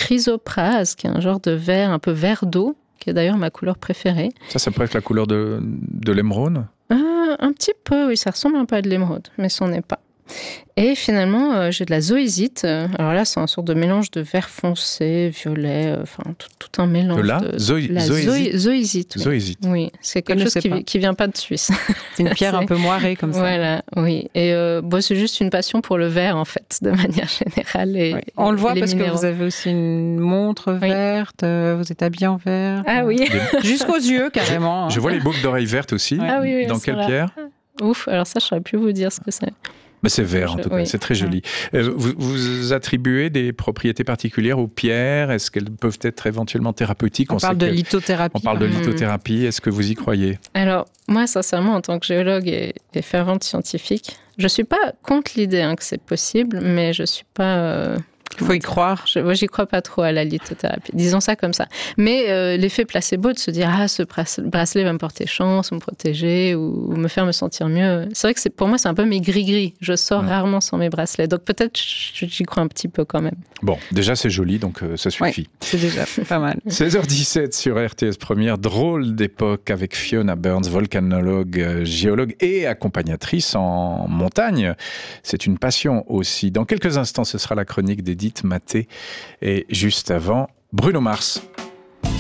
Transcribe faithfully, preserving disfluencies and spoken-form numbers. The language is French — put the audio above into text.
chrysoprase, qui est un genre de verre, un peu vert d'eau, qui est d'ailleurs ma couleur préférée. Ça, ça pourrait être la couleur de, de l'émeraude ? euh, Un petit peu, oui, ça ressemble un peu à de l'émeraude, mais ce n'est pas. Et finalement, euh, j'ai de la zoésite. Alors là, c'est un sorte de mélange de vert foncé, violet, euh, enfin tout, tout un mélange. De là de Zoé- la zoésite zoé- zoésite. Oui. Zoésite. Oui, c'est quelque chose qui, qui vient pas de Suisse. C'est une pierre C'est... un peu moirée comme ça. Voilà, oui. Et euh, bon, c'est juste une passion pour le vert en fait, de manière générale. Et, oui. On et, le voit et parce minéraux. que vous avez aussi une montre verte, oui. Vous êtes habillé en vert. Ah oui. Jusqu'aux yeux carrément. Je vois les boucles d'oreilles vertes aussi. Ah oui, oui, Dans quelle là. pierre ? Ouf, alors ça, je saurais plus vous dire ce que c'est. Mais c'est vert, en Je, tout cas, oui. c'est très joli. Euh, vous, vous attribuez des propriétés particulières aux pierres ? Est-ce qu'elles peuvent être éventuellement thérapeutiques ? On, on parle de que... lithothérapie. On parle de lithothérapie. Est-ce que vous y croyez ? Alors, moi, sincèrement, en tant que géologue et, et fervente scientifique, je ne suis pas contre l'idée hein, que c'est possible, mais je ne suis pas... Euh... Il faut y croire. Je, moi, j'y crois pas trop à la lithothérapie. Disons ça comme ça. Mais euh, l'effet placebo de se dire ah ce bracelet va me porter chance, me protéger ou, ou me faire me sentir mieux. C'est vrai que c'est, pour moi c'est un peu mes gris-gris. Je sors mmh. rarement sans mes bracelets, donc peut-être j'y crois un petit peu quand même. Bon, déjà c'est joli, donc euh, ça suffit. Oui, c'est déjà pas mal. seize heures dix-sept sur R T S Première, drôle d'époque avec Fiona Burns, volcanologue, euh, géologue et accompagnatrice en montagne. C'est une passion aussi. Dans quelques instants, ce sera la chronique d'Edith Maté et juste avant, Bruno Mars.